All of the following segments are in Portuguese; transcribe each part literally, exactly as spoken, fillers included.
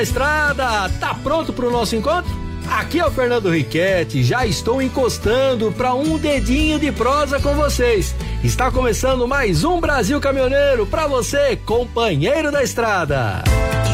Estrada, tá pronto pro nosso encontro? Aqui é o Fernando Riquetti, já estou encostando para um dedinho de prosa com vocês. Está começando mais um Brasil Caminhoneiro para você, companheiro da estrada.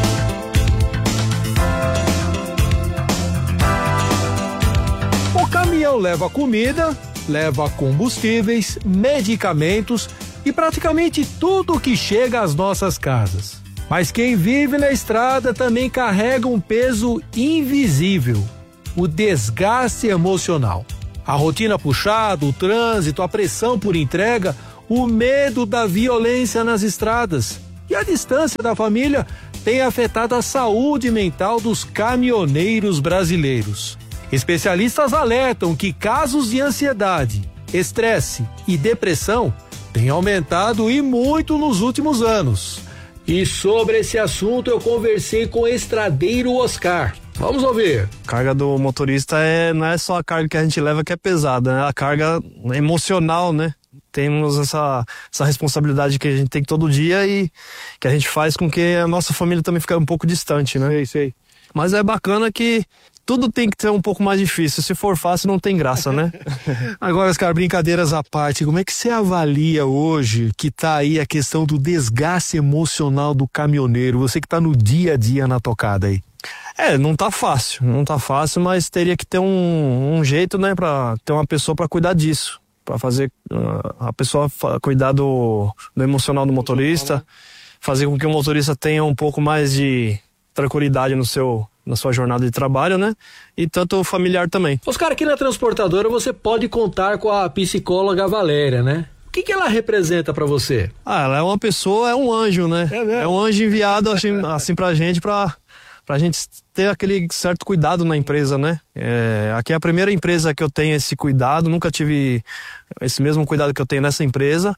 O caminhão leva comida, leva combustíveis, medicamentos e praticamente tudo que chega às nossas casas. Mas quem vive na estrada também carrega um peso invisível, o desgaste emocional. A rotina puxada, o trânsito, a pressão por entrega, o medo da violência nas estradas e a distância da família tem afetado a saúde mental dos caminhoneiros brasileiros. Especialistas alertam que casos de ansiedade, estresse e depressão têm aumentado e muito nos últimos anos. E sobre esse assunto eu conversei com o estradeiro Oscar. Vamos ouvir. A carga do motorista é, não é só a carga que a gente leva que é pesada, né? A carga emocional, né? Temos essa, essa responsabilidade que a gente tem todo dia e que a gente faz com que a nossa família também fique um pouco distante, né? Sei, sei. Mas é bacana que tudo tem que ser um pouco mais difícil. Se for fácil, não tem graça, né? Agora, Oscar, brincadeiras à parte, como é que você avalia hoje que tá aí a questão do desgaste emocional do caminhoneiro? Você que tá no dia a dia na tocada aí. É, não tá fácil, não tá fácil, mas teria que ter um, um jeito, né, pra ter uma pessoa pra cuidar disso. Pra fazer uh, a pessoa cuidar do, do emocional do motorista, fazer com que o motorista tenha um pouco mais de tranquilidade no seu... na sua jornada de trabalho, né? E tanto o familiar também. Oscar, aqui na transportadora você pode contar com a psicóloga Valéria, né? O que que ela representa pra você? Ah, ela é uma pessoa, é um anjo, né? É, é um anjo enviado assim, assim pra gente, pra, pra gente ter aquele certo cuidado na empresa, né? É, aqui é a primeira empresa que eu tenho esse cuidado, nunca tive esse mesmo cuidado que eu tenho nessa empresa.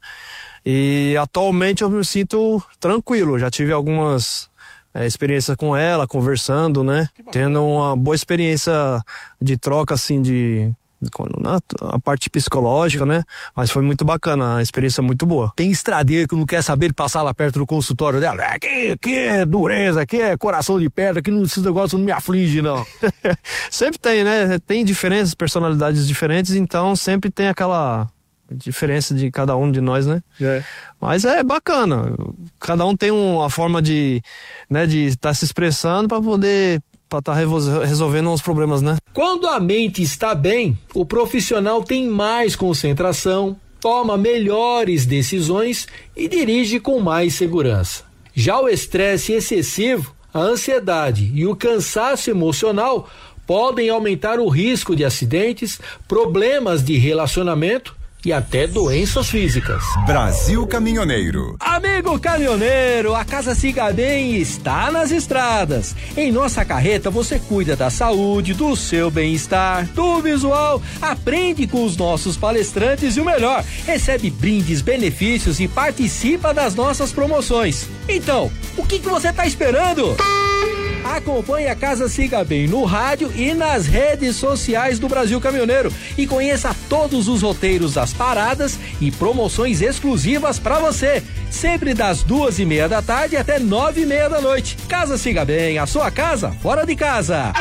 E atualmente eu me sinto tranquilo, já tive algumas... É, experiência com ela, conversando, né? Tendo uma boa experiência de troca, assim, de... Na, a parte psicológica, né? Mas foi muito bacana, a experiência muito boa. Tem estradeiro que não quer saber de passar lá perto do consultório dela. Aqui, aqui é dureza, aqui é coração de pedra, aqui não, esse negócio não me aflige, não. Sempre tem, né? Tem diferenças, personalidades diferentes, então sempre tem aquela... diferença de cada um de nós, né? É. Mas é bacana. Cada um tem uma forma de, né, de estar se expressando para poder para estar tá resolvendo os problemas, né? Quando a mente está bem, o profissional tem mais concentração, toma melhores decisões e dirige com mais segurança. Já o estresse excessivo, a ansiedade e o cansaço emocional podem aumentar o risco de acidentes, problemas de relacionamento e até doenças físicas. Brasil Caminhoneiro. Amigo caminhoneiro, a Casa Siga Bem está nas estradas. Em nossa carreta você cuida da saúde, do seu bem-estar, do visual, aprende com os nossos palestrantes e o melhor, recebe brindes, benefícios e participa das nossas promoções. Então, o que que você está esperando? Acompanhe a Casa Siga Bem no rádio e nas redes sociais do Brasil Caminhoneiro e conheça todos os roteiros das paradas e promoções exclusivas para você, sempre das duas e meia da tarde até nove e meia da noite. Casa Siga Bem, a sua casa fora de casa.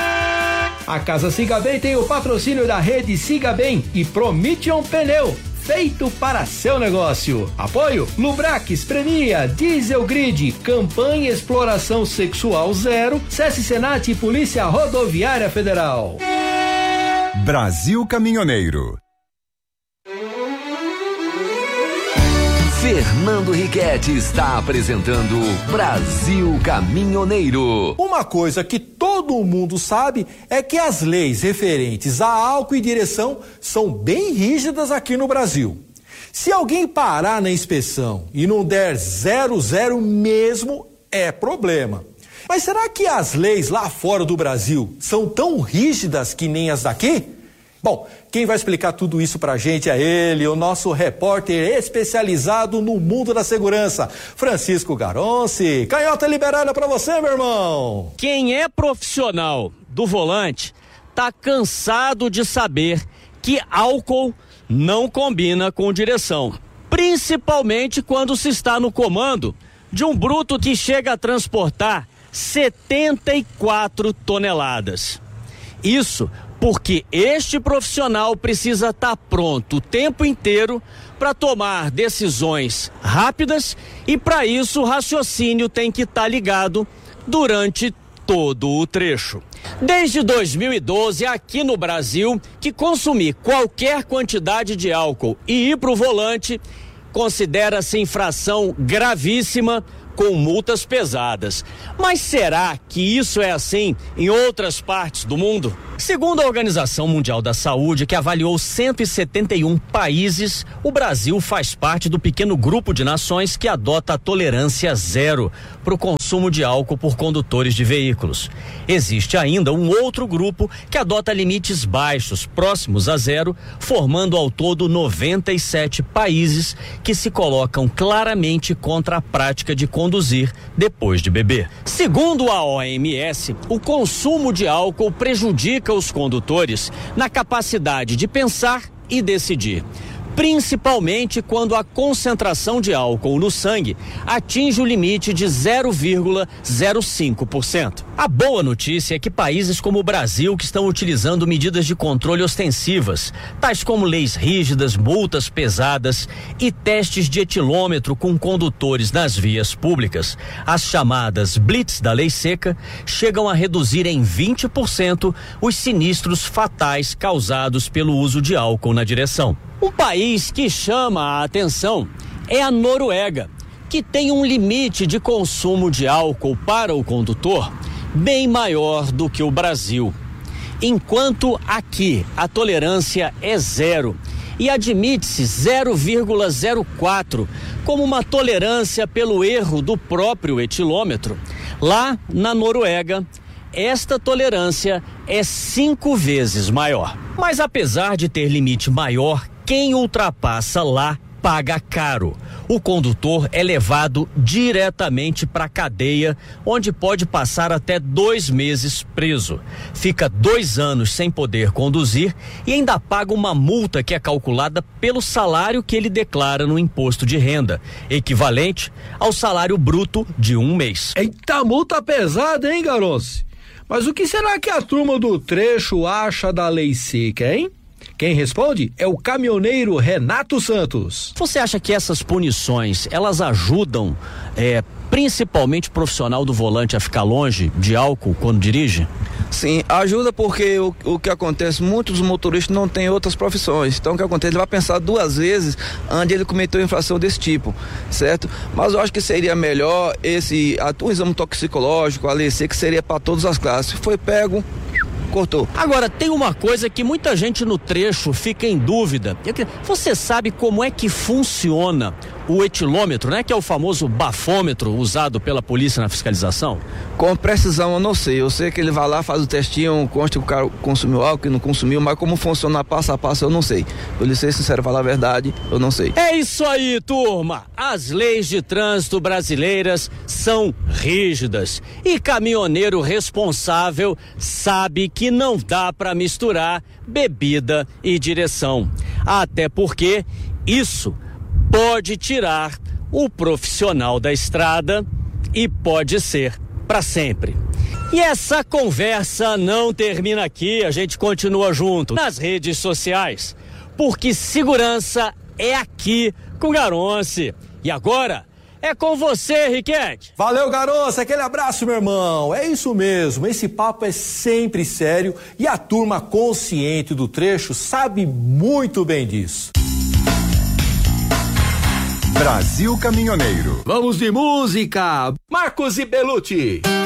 A Casa Siga Bem tem o patrocínio da rede Siga Bem e Promission Pneu, feito para seu negócio. Apoio Lubrax, Premia, Diesel Grid, Campanha Exploração Sexual Zero, SESC Senat e Polícia Rodoviária Federal. Brasil Caminhoneiro. Fernando Riquetti está apresentando Brasil Caminhoneiro. Uma coisa que todo mundo sabe é que as leis referentes a álcool e direção são bem rígidas aqui no Brasil. Se alguém parar na inspeção e não der zero zero mesmo, é problema. Mas será que as leis lá fora do Brasil são tão rígidas que nem as daqui? Bom, quem vai explicar tudo isso pra gente é ele, o nosso repórter especializado no mundo da segurança, Francisco Garonci. Canhota liberada pra você, meu irmão. Quem é profissional do volante tá cansado de saber que álcool não combina com direção, principalmente quando se está no comando de um bruto que chega a transportar setenta e quatro toneladas. Isso porque este profissional precisa estar pronto o tempo inteiro para tomar decisões rápidas e, para isso, o raciocínio tem que estar ligado durante todo o trecho. Desde dois mil e doze, aqui no Brasil, que consumir qualquer quantidade de álcool e ir para o volante considera-se infração gravíssima com multas pesadas. Mas será que isso é assim em outras partes do mundo? Segundo a Organização Mundial da Saúde, que avaliou cento e setenta e um países, o Brasil faz parte do pequeno grupo de nações que adota a tolerância zero para o consumo de álcool por condutores de veículos. Existe ainda um outro grupo que adota limites baixos, próximos a zero, formando ao todo noventa e sete países que se colocam claramente contra a prática de conduzir depois de beber. Segundo a O M S, o consumo de álcool prejudica os condutores na capacidade de pensar e decidir, principalmente quando a concentração de álcool no sangue atinge o limite de zero vírgula zero cinco por cento. A boa notícia é que países como o Brasil, que estão utilizando medidas de controle ostensivas, tais como leis rígidas, multas pesadas e testes de etilômetro com condutores nas vias públicas, as chamadas blitz da lei seca, chegam a reduzir em vinte por cento os sinistros fatais causados pelo uso de álcool na direção. Um país que chama a atenção é a Noruega, que tem um limite de consumo de álcool para o condutor bem maior do que o Brasil. Enquanto aqui a tolerância é zero e admite-se zero vírgula zero quatro como uma tolerância pelo erro do próprio etilômetro, lá na Noruega esta tolerância é cinco vezes maior. Mas apesar de ter limite maior, quem ultrapassa lá paga caro. O condutor é levado diretamente para a cadeia, onde pode passar até dois meses preso. Fica dois anos sem poder conduzir e ainda paga uma multa que é calculada pelo salário que ele declara no imposto de renda, equivalente ao salário bruto de um mês. Eita, multa pesada, hein, Garossi? Mas o que será que a turma do trecho acha da lei seca, hein? Quem responde é o caminhoneiro Renato Santos. Você acha que essas punições, elas ajudam, é, principalmente o profissional do volante a ficar longe de álcool quando dirige? Sim, ajuda porque o, o que acontece, muitos motoristas não têm outras profissões, então o que acontece, ele vai pensar duas vezes antes de ele cometer uma infração desse tipo, certo? Mas eu acho que seria melhor esse, o exame toxicológico, a lei seca, que seria para todas as classes. Foi pego, cortou. Agora, tem uma coisa que muita gente no trecho fica em dúvida. Você sabe como é que funciona o etilômetro, né? Que é o famoso bafômetro usado pela polícia na fiscalização? Com precisão eu não sei. Eu sei que ele vai lá, faz o testinho, consta que o cara consumiu álcool, que não consumiu, mas como funciona passo a passo eu não sei. Pra lhe ser sincero, falar a verdade, eu não sei. É isso aí, turma. As leis de trânsito brasileiras são rígidas e caminhoneiro responsável sabe que não dá para misturar bebida e direção. Até porque isso pode tirar o profissional da estrada e pode ser para sempre. E essa conversa não termina aqui, a gente continua junto nas redes sociais, porque segurança é aqui com Garonce. E agora é com você, Riquete. Valeu, Garonce, aquele abraço, meu irmão. É isso mesmo, esse papo é sempre sério e a turma consciente do trecho sabe muito bem disso. Brasil Caminhoneiro. Vamos de música, Marcos e Belucci.